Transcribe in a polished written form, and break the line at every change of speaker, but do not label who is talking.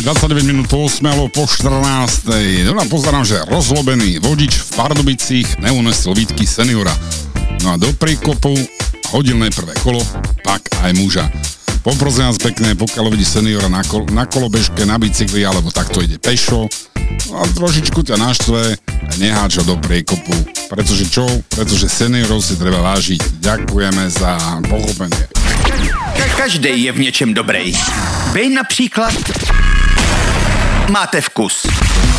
Máme 29 minút po 8 alebo po 14. No pozerám, že rozlobený vodič v Pardubicích neunesol výtky seniora. No a do príkopu hodil najprvé kolo, pak aj muža. Poprosím vás pekne, pokiaľ vidí seniora na kolobežke, na bicykli alebo takto ide pešo a trošičku ťa naštve, neháč ho do priekopu. Pretože čo? Pretože seniorov si treba vážiť. Ďakujeme za pochopenie.
Každej je v něčem dobrej. Vy například máte vkus.